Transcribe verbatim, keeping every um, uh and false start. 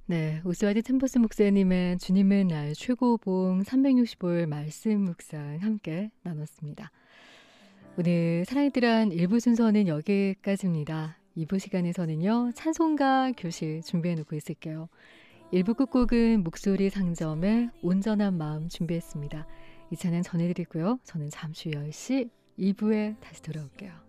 네, 오스와디 템버스 목사님의 주님의 날 최고봉 삼백육십 올 말씀 묵상 함께 나눴습니다. 오늘 사랑의 일 부 순서는 여기까지입니다. 이 부 시간에서는요, 찬송가 교실 준비해 놓고 있을게요. 일 부 끝곡은 목소리 상점의 온전한 마음 준비했습니다. 이 찬양 전해드리고요. 저는 잠시 후 열 시 이 부에 다시 돌아올게요.